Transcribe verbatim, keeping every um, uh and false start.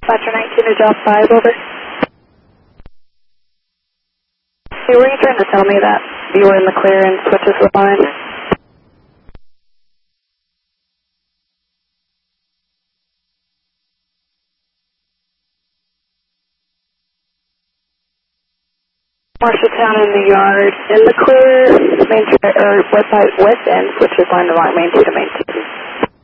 Dispatcher nineteen to job five, over. Hey, were you trying to tell me that you were in the clear and switches the line? Marshalltown in the yard, in the clear, main, or west side, west end, switches line to line, main two to main two.